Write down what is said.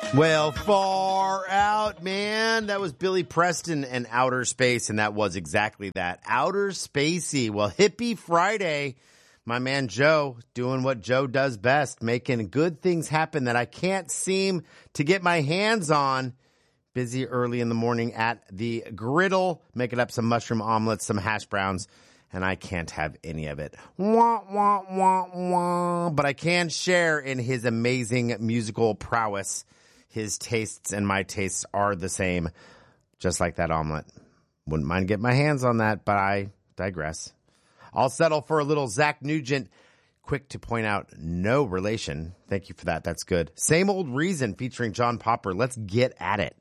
Well, far out, man. That was Billy Preston and Outer Space, and that was exactly that. Outer Spacey. Well, Hippie Friday. My man Joe doing what Joe does best, making good things happen that I can't seem to get my hands on. Busy early in the morning at the griddle, making up some mushroom omelets, some hash browns, and I can't have any of it. Wah, wah, wah, wah. But I can share in his amazing musical prowess. His tastes and my tastes are the same, just like that omelet. Wouldn't mind getting my hands on that, but I digress. I'll settle for a little Zach Nugent. Quick to point out, no relation. Thank you for that. That's good. Same Old Reason featuring John Popper. Let's get at it.